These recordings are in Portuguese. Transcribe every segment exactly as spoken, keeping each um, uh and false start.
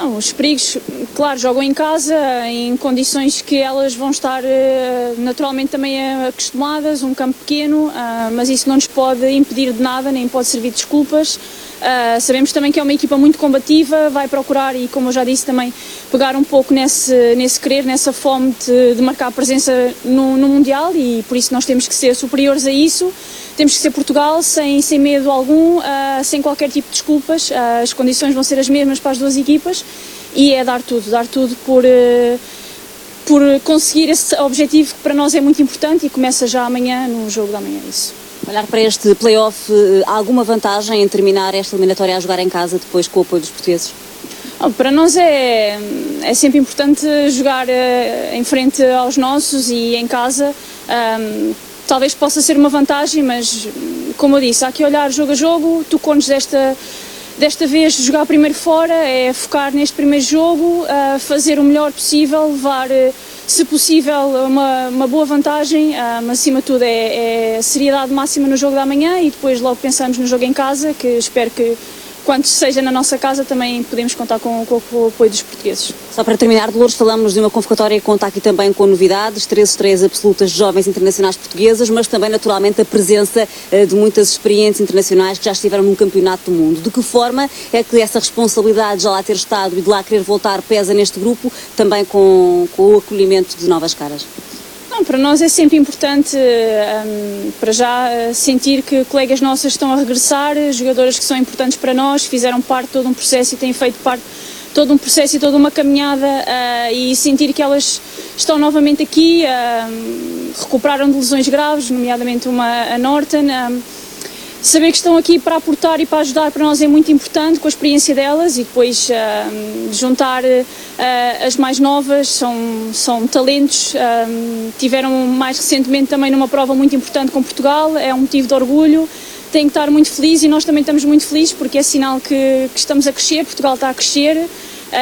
Não, os perigos, claro, jogam em casa, em condições que elas vão estar naturalmente também acostumadas, um campo pequeno, mas isso não nos pode impedir de nada, nem pode servir de desculpas. Uh, sabemos também que é uma equipa muito combativa, vai procurar, e como eu já disse também, pegar um pouco nesse, nesse querer, nessa fome de, de marcar presença no, no Mundial, e por isso nós temos que ser superiores a isso. Temos que ser Portugal sem, sem medo algum, uh, sem qualquer tipo de desculpas. Uh, as condições vão ser as mesmas para as duas equipas e é dar tudo, dar tudo por, uh, por conseguir esse objetivo que para nós é muito importante e começa já amanhã, no jogo da manhã, isso. Olhar para este play-off, há alguma vantagem em terminar esta eliminatória a jogar em casa depois com o apoio dos portugueses? Oh, para nós é, é sempre importante jogar uh, em frente aos nossos e em casa. Um, talvez possa ser uma vantagem, mas como eu disse, há que olhar jogo a jogo. Tocou-nos desta, desta vez jogar primeiro fora, é focar neste primeiro jogo, uh, fazer o melhor possível, levar... Uh, se possível, uma, uma boa vantagem, um, acima de tudo é, é seriedade máxima no jogo da manhã e depois logo pensamos no jogo em casa, que espero que quando seja na nossa casa também podemos contar com, com, com o apoio dos portugueses. Só para terminar, Dolores, falamos de uma convocatória que conta aqui também com novidades, três estreias absolutas de jovens internacionais portuguesas, mas também naturalmente a presença uh, de muitas experiências internacionais que já estiveram num campeonato do mundo. De que forma é que essa responsabilidade de já lá ter estado e de lá querer voltar pesa neste grupo, também com, com o acolhimento de novas caras? Não, para nós é sempre importante, um, para já, sentir que colegas nossas estão a regressar, jogadoras que são importantes para nós, fizeram parte de todo um processo e têm feito parte de todo um processo e toda uma caminhada, uh, e sentir que elas estão novamente aqui, uh, recuperaram de lesões graves, nomeadamente uma a Norton. Um, Saber que estão aqui para aportar e para ajudar para nós é muito importante, com a experiência delas, e depois uh, juntar uh, as mais novas, são, são talentos, uh, tiveram mais recentemente também numa prova muito importante com Portugal, é um motivo de orgulho, têm que estar muito felizes e nós também estamos muito felizes porque é sinal que, que estamos a crescer, Portugal está a crescer, uh,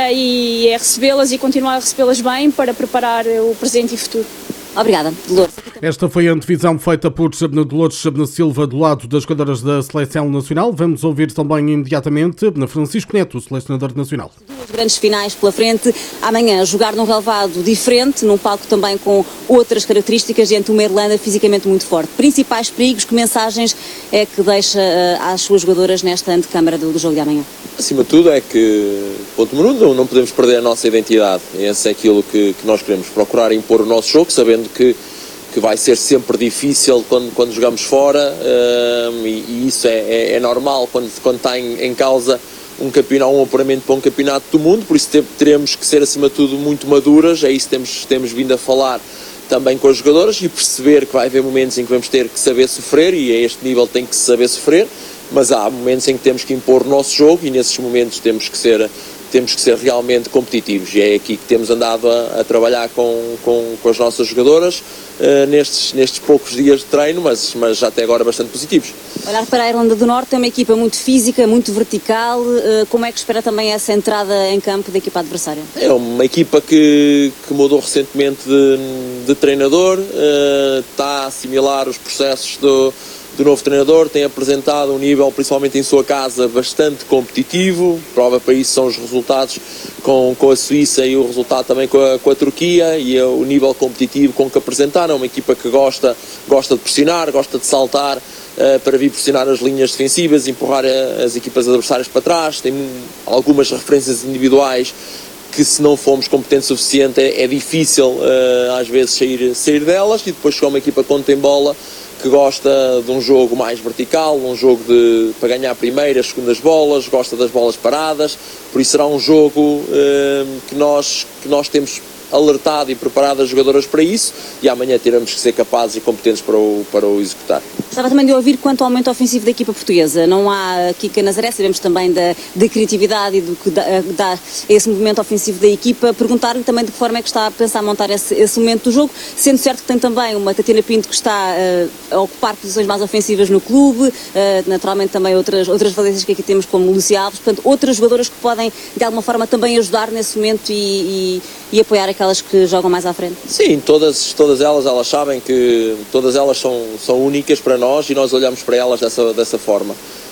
e é recebê-las e continuar a recebê-las bem para preparar o presente e futuro. Obrigada, Dolores. Esta foi a antevisão feita por Dolores Silva do lado das jogadoras da Seleção Nacional. Vamos ouvir também imediatamente Francisco Neto, selecionador nacional. Duas grandes finais pela frente. Amanhã jogar num relevado diferente, num palco também com outras características, diante de uma Irlanda fisicamente muito forte. Principais perigos, que mensagens é que deixa uh, às suas jogadoras nesta antecâmara do, do jogo de amanhã? Acima de tudo é que, ponto número um, não podemos perder a nossa identidade. Esse é aquilo que, que nós queremos, procurar impor o nosso jogo, sabendo que, que vai ser sempre difícil quando, quando jogamos fora, um, e, e isso é, é, é normal quando, quando está em, em causa um campeonato, um apuramento para um campeonato do mundo, por isso teremos que ser acima de tudo muito maduras, é isso que temos, temos vindo a falar também com as jogadoras e perceber que vai haver momentos em que vamos ter que saber sofrer, e a este nível tem que saber sofrer, mas há momentos em que temos que impor o nosso jogo e nesses momentos temos que ser, temos que ser realmente competitivos, e é aqui que temos andado a, a trabalhar com, com, com as nossas jogadoras uh, nestes, nestes poucos dias de treino, mas, mas até agora bastante positivos. Olhar para a Irlanda do Norte, é uma equipa muito física, muito vertical, uh, como é que espera também essa entrada em campo da equipa adversária? É uma equipa que, que mudou recentemente de, de treinador, uh, está a assimilar os processos do do novo treinador, tem apresentado um nível, principalmente em sua casa, bastante competitivo. Prova para isso são os resultados com, com a Suíça e o resultado também com a, com a Turquia, e o nível competitivo com que apresentaram. É uma equipa que gosta, gosta de pressionar, gosta de saltar uh, para vir pressionar as linhas defensivas, empurrar a, as equipas adversárias para trás. Tem algumas referências individuais que, se não formos competentes o suficiente, é, é difícil uh, às vezes sair, sair delas, e depois chega uma equipa quando tem bola, que gosta de um jogo mais vertical, um jogo de, para ganhar primeiras, segundas bolas, gosta das bolas paradas, por isso será um jogo eh, que, nós, que nós temos alertado e preparado as jogadoras para isso, e amanhã teremos que ser capazes e competentes para o, para o executar. Estava também de ouvir quanto ao aumento ofensivo da equipa portuguesa. Não há Kika Nazaré, sabemos também da, da criatividade e do que dá, dá esse movimento ofensivo da equipa. Perguntar-lhe também de que forma é que está a pensar montar esse, esse momento do jogo, sendo certo que tem também uma Tatiana Pinto que está uh, a ocupar posições mais ofensivas no clube, uh, naturalmente também outras, outras valências que aqui temos como Lúcia Alves, portanto outras jogadoras que podem de alguma forma também ajudar nesse momento e, e, e apoiar aquelas que jogam mais à frente. Sim, todas, todas elas, elas sabem que todas elas são, são únicas para nós, e nós olhamos para elas dessa, dessa forma.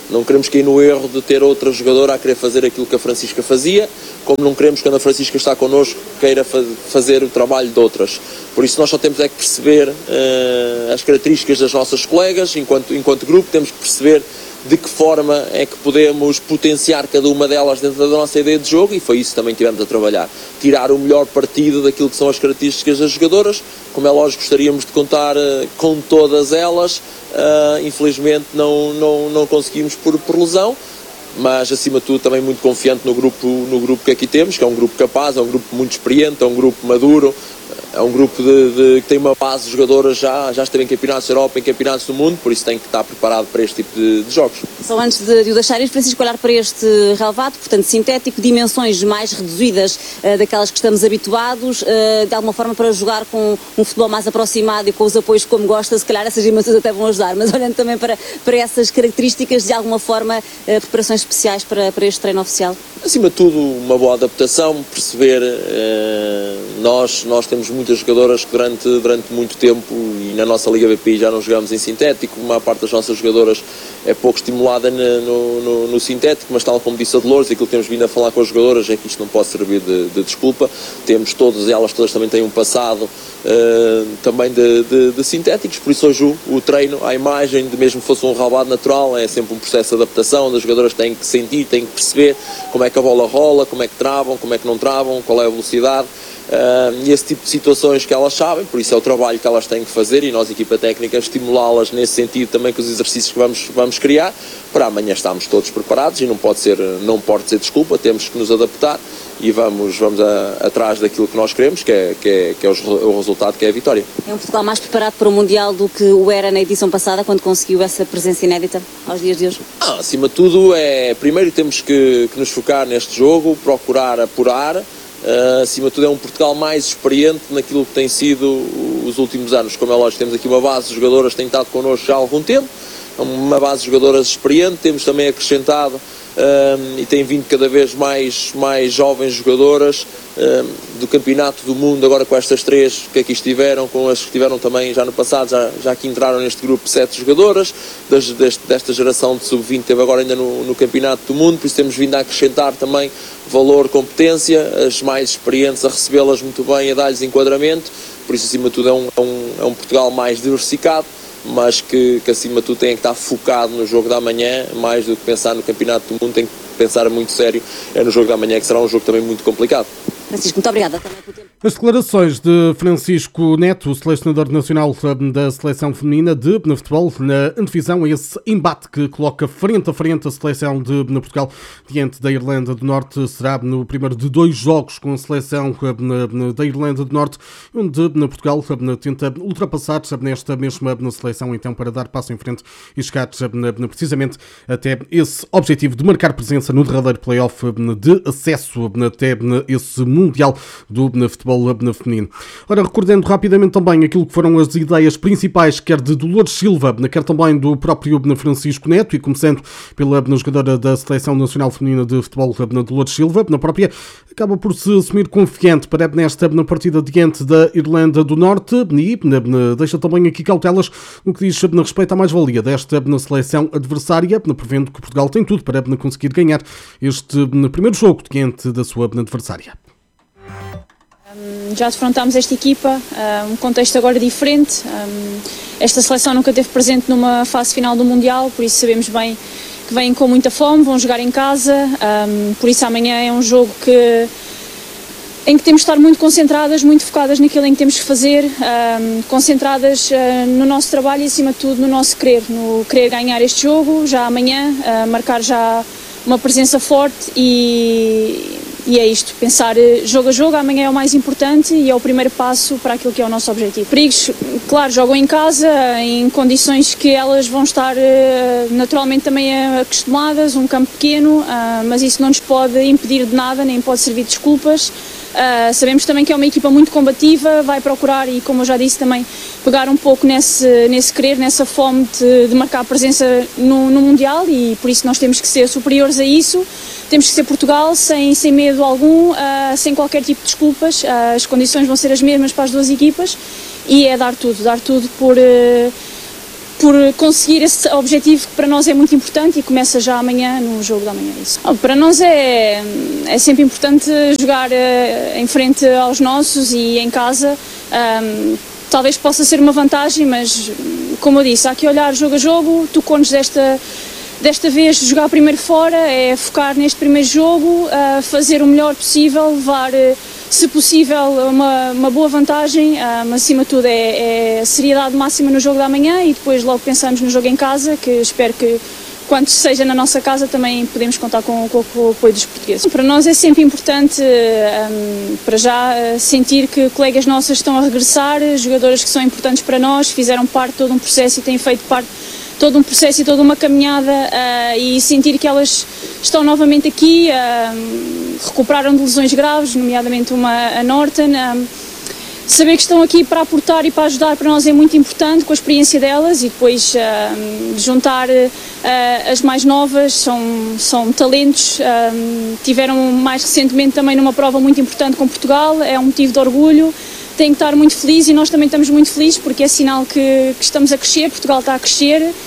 Não queremos cair no erro de ter outra jogadora a querer fazer aquilo que a Francisca fazia, como não queremos, quando a Francisca está connosco, queira fa fazer o trabalho de outras. Por isso nós só temos é que perceber uh, as características das nossas colegas, enquanto, enquanto grupo, temos que perceber de que forma é que podemos potenciar cada uma delas dentro da nossa ideia de jogo, e foi isso que também tivemos a trabalhar. Tirar o melhor partido daquilo que são as características das jogadoras. Como é lógico, gostaríamos de contar uh, com todas elas, uh, infelizmente não, não, não conseguimos por, por lesão, mas acima de tudo também muito confiante no grupo, no grupo que aqui temos, que é um grupo capaz, é um grupo muito experiente, é um grupo maduro, é um grupo de, de, que tem uma base de jogadoras já, já esteve em campeonatos da Europa, em campeonatos do mundo, por isso tem que estar preparado para este tipo de, de jogos. Só antes de, de o deixar ir, Francisco, olhar para este relvado, portanto sintético, dimensões mais reduzidas uh, daquelas que estamos habituados, uh, de alguma forma para jogar com um futebol mais aproximado e com os apoios como gosta, se calhar essas dimensões até vão ajudar, mas olhando também para, para essas características, de alguma forma, uh, preparações especiais para, para este treino oficial? Acima de tudo, uma boa adaptação, perceber, uh, nós, nós temos muitas jogadoras que durante, durante muito tempo, e na nossa Liga B P I já não jogamos em sintético, uma parte das nossas jogadoras é pouco estimulada no, no, no sintético, mas tal como disse a Dolores, aquilo que temos vindo a falar com as jogadoras é que isto não pode servir de, de desculpa. Temos todas elas, todas também têm um passado uh, também de, de, de sintéticos, por isso hoje o, o treino, a imagem, de mesmo que fosse um relvado natural, é sempre um processo de adaptação, onde as jogadoras têm que sentir, têm que perceber como é que a bola rola, como é que travam, como é que não travam, qual é a velocidade. Uh, e esse tipo de situações que elas sabem, por isso é o trabalho que elas têm que fazer, e nós, equipa técnica, estimulá-las nesse sentido também com os exercícios que vamos, vamos criar, para amanhã estarmos todos preparados, e não pode ser, não pode ser desculpa, temos que nos adaptar e vamos, vamos a, atrás daquilo que nós queremos, que é, que é, que é o resultado, que é a vitória. É um Portugal mais preparado para o Mundial do que o era na edição passada, quando conseguiu essa presença inédita aos dias de hoje? Ah, acima de tudo, é, primeiro temos que, que nos focar neste jogo, procurar apurar. Uh, acima de tudo é um Portugal mais experiente naquilo que tem sido os últimos anos. Como é lógico, temos aqui uma base de jogadoras que tem estado connosco já há algum tempo, uma base de jogadoras experiente, temos também acrescentado uh, e tem vindo cada vez mais, mais jovens jogadoras uh, do campeonato do mundo, agora com estas três que aqui estiveram, com as que estiveram também já no passado, já, já aqui entraram neste grupo sete jogadoras, das, deste, desta geração de sub vinte teve agora ainda no, no campeonato do mundo, por isso temos vindo a acrescentar também valor, competência, as mais experientes a recebê-las muito bem, a dar-lhes enquadramento, por isso acima de tudo é um, é um, é um Portugal mais diversificado, mas que, que acima de tudo tem que estar focado no jogo da manhã, mais do que pensar no campeonato do mundo, tem que pensar muito sério é no jogo da manhã, que será um jogo também muito complicado. Francisco, muito obrigada também pelo tempo. As declarações de Francisco Neto, selecionador nacional da seleção feminina de futebol, na antevisão a esse embate que coloca frente a frente a seleção de Portugal diante da Irlanda do Norte, será no primeiro de dois jogos com a seleção da Irlanda do Norte, onde Portugal tenta ultrapassar nesta mesma seleção, então, para dar passo em frente e chegar precisamente até esse objetivo de marcar presença no derradeiro play-off de acesso até esse Mundial do futebol feminino. Ora, recordando rapidamente também aquilo que foram as ideias principais, quer de Dolores Silva, quer também do próprio Francisco Neto, e começando pela jogadora da Seleção Nacional Feminina de Futebol, Dolores Silva, na própria, acaba por se assumir confiante para nesta na partida diante da Irlanda do Norte, e deixa também aqui cautelas no que diz na respeito à mais-valia desta na seleção adversária, prevendo que Portugal tem tudo para conseguir ganhar este primeiro jogo diante da sua adversária. Já defrontámos esta equipa, um contexto agora diferente. Esta seleção nunca esteve presente numa fase final do Mundial, por isso sabemos bem que vêm com muita fome, vão jogar em casa, por isso amanhã é um jogo que, em que temos de estar muito concentradas, muito focadas naquilo em que temos que fazer, concentradas no nosso trabalho e acima de tudo no nosso querer, no querer ganhar este jogo, já amanhã, marcar já uma presença forte e... E é isto, pensar jogo a jogo, amanhã é o mais importante e é o primeiro passo para aquilo que é o nosso objetivo. Perigos, claro, jogam em casa, em condições que elas vão estar naturalmente também acostumadas, um campo pequeno, mas isso não nos pode impedir de nada, nem pode servir de desculpas. Uh, sabemos também que é uma equipa muito combativa, vai procurar, e como eu já disse também, pegar um pouco nesse, nesse querer, nessa fome de, de marcar presença no, no Mundial, e por isso nós temos que ser superiores a isso, temos que ser Portugal sem, sem medo algum, uh, sem qualquer tipo de desculpas, uh, as condições vão ser as mesmas para as duas equipas e é dar tudo, dar tudo por... Uh, por conseguir esse objetivo que para nós é muito importante e começa já amanhã no jogo da manhã. Isso. Para nós é, é sempre importante jogar em frente aos nossos e em casa. Um, talvez possa ser uma vantagem, mas como eu disse, há que olhar jogo a jogo. Tocou-nos desta, desta vez jogar primeiro fora, é focar neste primeiro jogo, uh, fazer o melhor possível, levar, se possível, uma, uma boa vantagem, uh, mas acima de tudo é, é seriedade máxima no jogo da manhã e depois logo pensamos no jogo em casa, que espero que quando seja na nossa casa também podemos contar com, com, com o apoio dos portugueses. Para nós é sempre importante, um, para já, sentir que colegas nossas estão a regressar, jogadoras que são importantes para nós, fizeram parte de todo um processo e têm feito parte de todo um processo e toda uma caminhada, uh, e sentir que elas estão novamente aqui, uh, recuperaram de lesões graves, nomeadamente uma a Norton. Um, Saber que estão aqui para aportar e para ajudar para nós é muito importante, com a experiência delas, e depois uh, juntar uh, as mais novas, são, são talentos, uh, tiveram mais recentemente também numa prova muito importante com Portugal, é um motivo de orgulho, têm que estar muito felizes e nós também estamos muito felizes porque é sinal que, que estamos a crescer, Portugal está a crescer, uh,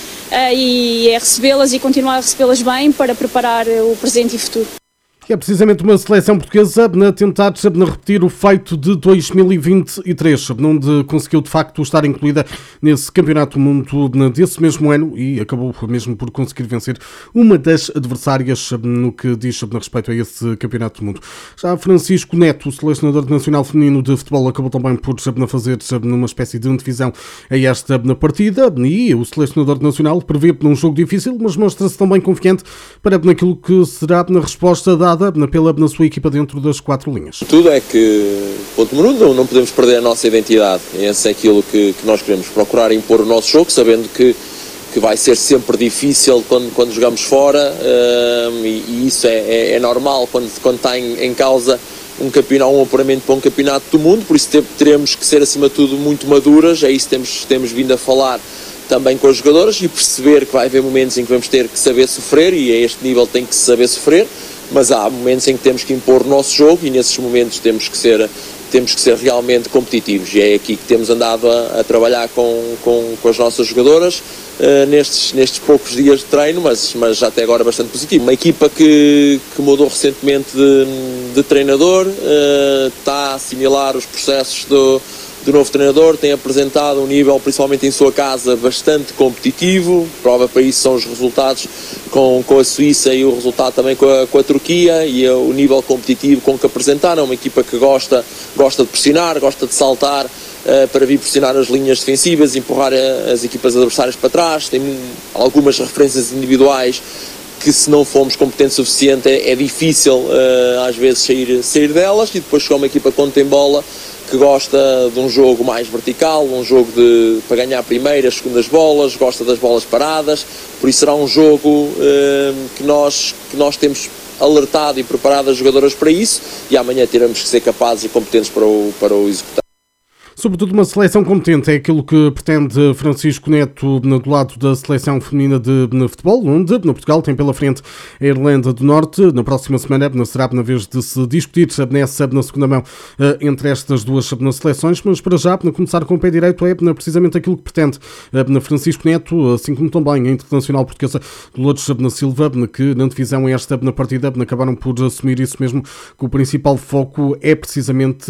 e é recebê-las e continuar a recebê-las bem para preparar o presente e futuro. É precisamente uma seleção portuguesa a tentar a repetir o feito de dois mil e vinte e três, onde conseguiu de facto estar incluída nesse campeonato do mundo desse mesmo ano e acabou mesmo por conseguir vencer uma das adversárias no que diz a respeito a esse campeonato do mundo. Já Francisco Neto, o selecionador nacional feminino de futebol, acabou também por fazer uma espécie de antevisão a esta partida e o selecionador nacional prevê num jogo difícil, mas mostra-se também confiante para naquilo que será na resposta dada pela, na sua equipa dentro das quatro linhas. Tudo é que, ponto número um, não, não podemos perder a nossa identidade. Esse é aquilo que, que nós queremos, procurar impor o nosso jogo, sabendo que, que vai ser sempre difícil quando, quando jogamos fora, um, e, e isso é, é, é normal quando, quando está em, em causa um campeonato, um apuramento para um campeonato do mundo, por isso teremos que ser acima de tudo muito maduras, é isso que temos, temos vindo a falar também com as jogadoras e perceber que vai haver momentos em que vamos ter que saber sofrer e a este nível tem que se saber sofrer, mas há momentos em que temos que impor o nosso jogo e nesses momentos temos que ser, temos que ser realmente competitivos e é aqui que temos andado a, a trabalhar com, com, com as nossas jogadoras uh, nestes, nestes poucos dias de treino, mas, mas até agora bastante positivo. Uma equipa que, que mudou recentemente de, de treinador, uh, está a assimilar os processos do do novo treinador, tem apresentado um nível, principalmente em sua casa, bastante competitivo. Prova para isso são os resultados com, com a Suíça e o resultado também com a, com a Turquia e o nível competitivo com que apresentaram. Uma equipa que gosta, gosta de pressionar, gosta de saltar uh, para vir pressionar as linhas defensivas, empurrar a, as equipas adversárias para trás. Tem algumas referências individuais que, se não formos competentes o suficiente, é, é difícil uh, às vezes sair, sair delas, e depois chega uma equipa quando tem bola que gosta de um jogo mais vertical, um jogo de, para ganhar primeiras, segundas bolas, gosta das bolas paradas, por isso será um jogo uh, que, nós, que nós temos alertado e preparado as jogadoras para isso, e amanhã teremos que ser capazes e competentes para o, para o executar. Sobretudo uma seleção competente, é aquilo que pretende Francisco Neto do lado da seleção feminina de futebol, onde no Portugal tem pela frente a Irlanda do Norte. Na próxima semana será na vez de se discutir nessa na segunda mão entre estas duas seleções, mas para já, para começar com o pé direito, é precisamente aquilo que pretende Francisco Neto, assim como também a internacional portuguesa Dolores Silva, que na divisão esta na partida acabaram por assumir isso mesmo, que o principal foco é precisamente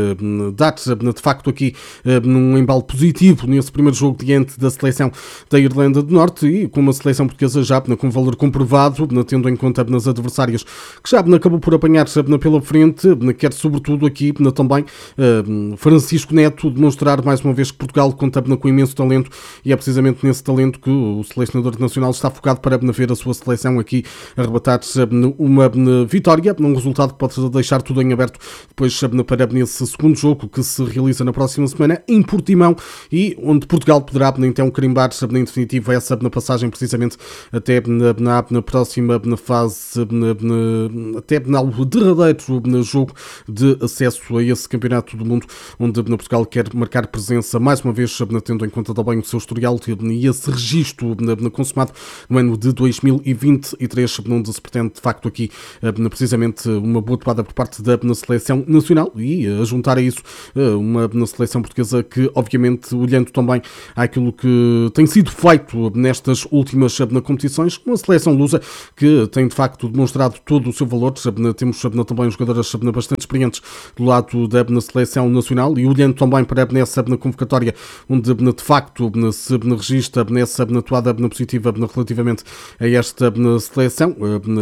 dar de facto aqui num embalo positivo nesse primeiro jogo diante da seleção da Irlanda do Norte e com uma seleção portuguesa já com valor comprovado, tendo em conta nas adversárias que já acabou por apanhar pela frente, quer sobretudo aqui também Francisco Neto demonstrar mais uma vez que Portugal conta com imenso talento e é precisamente nesse talento que o selecionador nacional está focado para ver a sua seleção aqui arrebatar uma vitória, um resultado que pode deixar tudo em aberto depois para nesse segundo jogo que se realiza na próxima semana em Portimão e onde Portugal poderá então carimbar em definitiva essa na passagem precisamente até na, na, na próxima na fase na, na, até no derradeiro jogo de acesso a esse campeonato do mundo onde Portugal quer marcar presença mais uma vez tendo em conta também o seu historial e esse registro consumado no ano de dois mil e vinte e três onde se pretende de facto aqui precisamente uma boa toada por parte da seleção nacional e a juntar a isso uma seleção portuguesa, que obviamente, olhando também àquilo que tem sido feito nestas últimas competições, uma seleção lusa que tem de facto demonstrado todo o seu valor. Temos também jogadoras bastante experientes do lado da seleção nacional, e olhando também para essa convocatória onde de facto se registra nessa atuada positiva relativamente a esta seleção,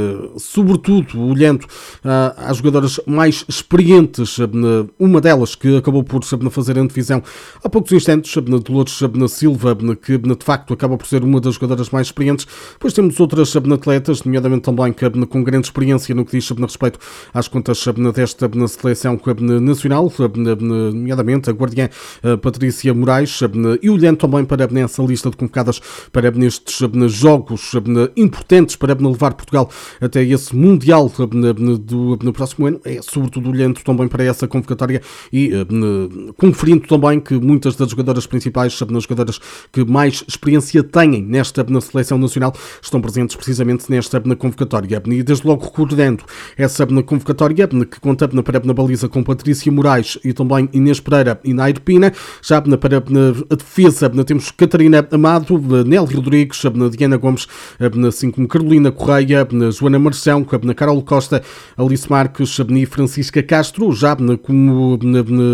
sobretudo olhando às jogadoras mais experientes, uma delas que acabou por fazer a antevisão há poucos instantes, Dolores Silva, que de facto acaba por ser uma das jogadoras mais experientes. Depois temos outras atletas, nomeadamente também com grande experiência no que diz respeito às contas desta seleção nacional, nomeadamente a guardiã Patrícia Moraes, e olhando também para essa lista de convocadas para nestes jogos importantes para levar Portugal até esse Mundial do, do próximo ano, é sobretudo olhando também para essa convocatória e conferindo também que muitas das jogadoras principais, as jogadoras que mais experiência têm nesta na seleção nacional, estão presentes precisamente nesta na convocatória. E desde logo recordando essa na convocatória que conta na, para, na baliza com Patrícia Moraes e também Inês Pereira e Nair Pina. Já na, para na, a defesa na, temos Catarina Amado, Nelly Rodrigues, na Diana Gomes, assim como Carolina Correia, na Joana Marchão, na Carol Costa, Alice Marques e Francisca Castro. Já na, como na, na,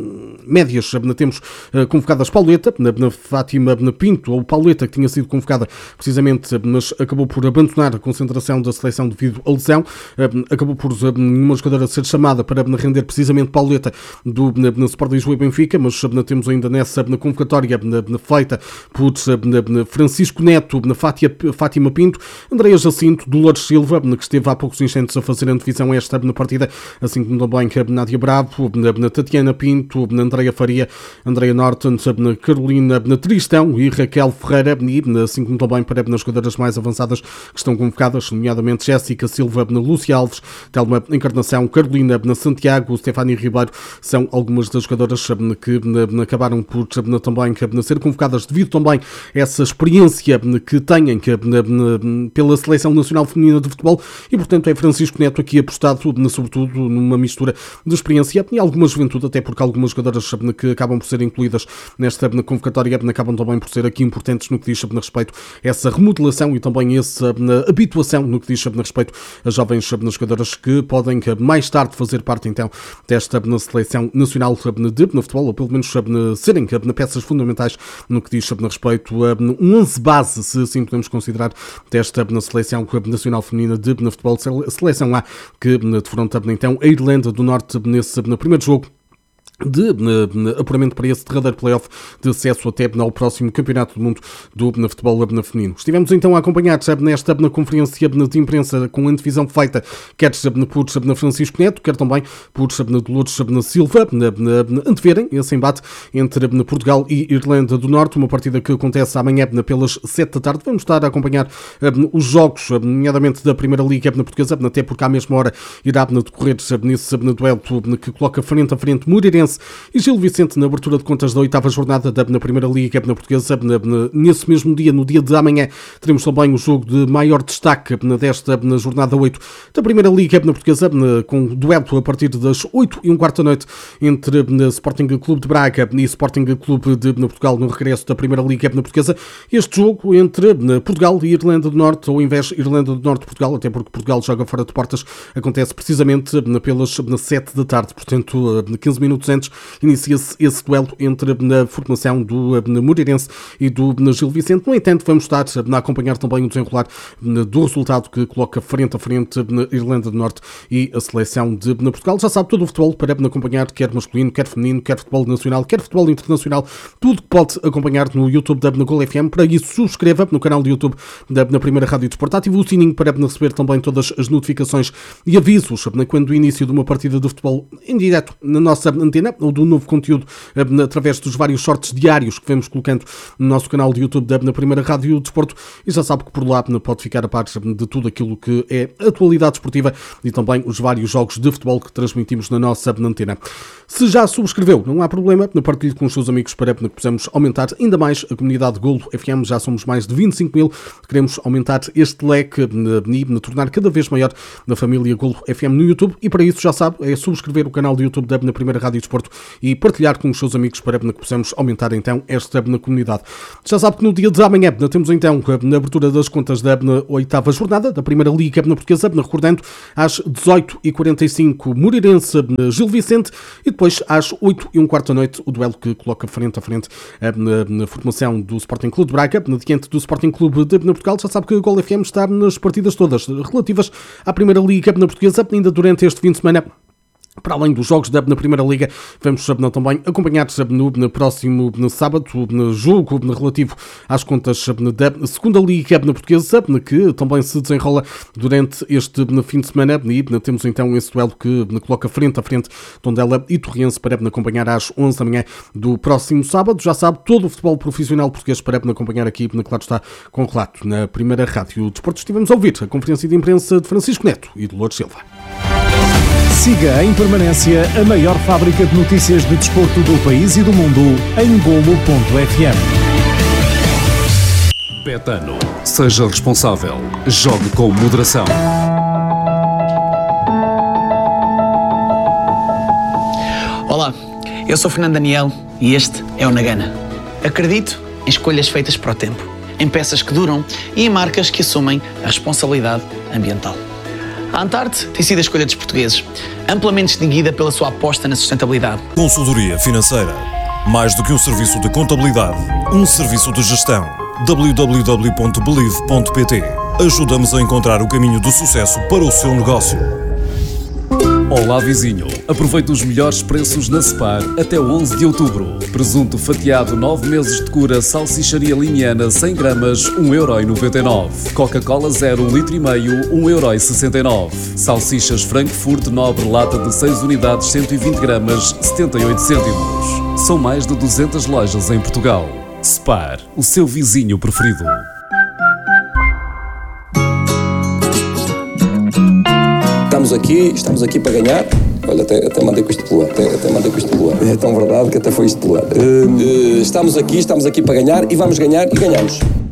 médias na, temos convocadas Pauleta, na, na Fátima na Pinto, ou Pauleta, que tinha sido convocada precisamente, mas acabou por abandonar a concentração da seleção devido à lesão. Acabou por uma jogadora ser chamada para render precisamente Pauleta do na, na Sport Lisboa e Benfica, mas na, temos ainda nessa na convocatória na, na feita por na, na Francisco Neto, na Fátia, Fátima Pinto, Andreia Jacinto, Dolores Silva, na, que esteve há poucos instantes a fazer a divisão esta na partida, assim como também Nádia Bravo, na, na Tatiana Pinto, na Andreia Faria, Andreia Norton, na Carolina na Tristão e Raquel Ferreira, e assim como também para nas jogadoras mais avançadas que estão convocadas, nomeadamente Jéssica Silva, na Lúcia Alves, Telma Encarnação, Carolina na Santiago, Stefania Ribeiro, são algumas das jogadoras que acabaram por também ser convocadas devido também a essa experiência que têm pela Seleção Nacional Feminina de Futebol, e portanto é Francisco Neto aqui apostado sobretudo numa mistura de experiência e alguma juventude, até porque algumas jogadoras que acabam por ser incluídas nesta convocatória acabam também por ser aqui importantes no que diz a respeito a essa remodelação e também essa habituação no que diz a respeito a jovens jogadoras que podem mais tarde fazer parte então desta na Seleção Nacional de Futebol, ou pelo menos serem peças fundamentais no que diz a respeito a um onze base, se assim podemos considerar, desta na Seleção Nacional Feminina de Futebol, Seleção A, que defronta então a Irlanda do Norte nesse no primeiro jogo de uh, apuramento para esse derradeiro playoff de acesso até ao próximo Campeonato do Mundo do na futebol na feminino. Estivemos então a acompanhar nesta na conferência de imprensa com a antevisão feita quer por na Francisco Neto, quer também por na Dolores na Silva, na, na, na anteverem esse embate entre na Portugal e Irlanda do Norte, uma partida que acontece amanhã na, pelas sete da tarde. Vamos estar a acompanhar uh, os jogos, uh, nomeadamente da Primeira Liga na Portuguesa, até porque à mesma hora irá na decorrer uh, nesse uh, duelo uh, que coloca frente a frente Moreirense e Gil Vicente na abertura de contas da oitava jornada da, na Primeira Liga na Portuguesa. Na, na, nesse mesmo dia, no dia de amanhã, teremos também o jogo de maior destaque na, desta na jornada oito da Primeira Liga na Portuguesa, na, com duelo a partir das oito e um quarto da noite entre na, Sporting Clube de Braga e Sporting Clube de na Portugal no regresso da Primeira Liga na Portuguesa. Este jogo entre na, Portugal e Irlanda do Norte, ou ao invés Irlanda do Norte-Portugal, até porque Portugal joga fora de portas, acontece precisamente na, pelas na, sete da tarde, portanto, na, quinze minutos antes inicia-se esse duelo entre na formação do na Moreirense e do na Gil Vicente. No entanto, vamos estar a acompanhar também o desenrolar na, do resultado que coloca frente a frente na Irlanda do Norte e a seleção de na Portugal. Já sabe, todo o futebol para acompanhar, quer masculino, quer feminino, quer futebol nacional, quer futebol internacional, tudo que pode acompanhar no YouTube da Gol F M. Para isso, subscreva no canal do YouTube da na Primeira Rádio Desporto, ative o sininho para receber também todas as notificações e avisos quando o início de uma partida de futebol em direto na nossa antena, ou do novo conteúdo através dos vários shorts diários que vemos colocando no nosso canal de YouTube da na Primeira Rádio Desporto, e já sabe que por lá pode ficar a par de tudo aquilo que é atualidade esportiva e também os vários jogos de futebol que transmitimos na nossa antena. Se já subscreveu, não há problema, partilhe com os seus amigos para que possamos aumentar ainda mais a comunidade Golo F M. Já somos mais de vinte e cinco mil, queremos aumentar este leque e tornar cada vez maior na família Golo F M no YouTube, e para isso já sabe, é subscrever o canal de YouTube da na Primeira Rádio Desporto desporto e partilhar com os seus amigos para que possamos aumentar então esta comunidade. Já sabe que no dia de amanhã temos então a abertura das contas da oitava jornada da Primeira Liga Portuguesa, recordando às dezoito e quarenta e cinco Moreirense Gil Vicente e depois às oito e um quarto da noite o duelo que coloca frente a frente a formação do Sporting Clube de Braga diante do Sporting Clube de Portugal. Já sabe que a Gol F M está nas partidas todas relativas à Primeira Liga Portuguesa ainda durante este fim de semana. Para além dos jogos da Primeira Liga, vamos também acompanhar no, no próximo no sábado no jogo relativo às contas da Segunda Liga Portuguesa, que também se desenrola durante este fim de semana. E temos então esse duelo que coloca frente a frente Tondela e Torrense para acompanhar às onze da manhã do próximo sábado. Já sabe, todo o futebol profissional português para acompanhar aqui, claro está, com relato na Primeira Rádio Desportos. Estivemos a ouvir a conferência de imprensa de Francisco Neto e de Lourdes Silva. Siga em permanência a maior fábrica de notícias de desporto do país e do mundo em golo ponto f m. Betano. Seja responsável. Jogue com moderação. Olá, eu sou Fernando Daniel e este é o Nagana. Acredito em escolhas feitas para o tempo, em peças que duram e em marcas que assumem a responsabilidade ambiental. A Antarte tem sido a escolha dos portugueses, amplamente distinguida pela sua aposta na sustentabilidade. Consultoria financeira. Mais do que um serviço de contabilidade, um serviço de gestão. w w w ponto believe ponto p t. Ajudamos a encontrar o caminho do sucesso para o seu negócio. Olá vizinho, aproveite os melhores preços na Spar até onze de outubro. Presunto fatiado nove meses de cura, salsicharia limiana cem gramas, um euro e noventa e nove. Coca-Cola zero, um litro e meio, um euro e sessenta e nove. Salsichas Frankfurt Nobre, lata de seis unidades, cento e vinte gramas, setenta e oito cêntimos. São mais de duzentas lojas em Portugal. Spar, o seu vizinho preferido. Estamos aqui, estamos aqui para ganhar. Olha, até, até mandei com isto pelo ar. Até, até mandei com isto pelo ar. É tão verdade que até foi isto pelo ar. Uh, uh, estamos aqui, estamos aqui para ganhar e vamos ganhar e ganhamos.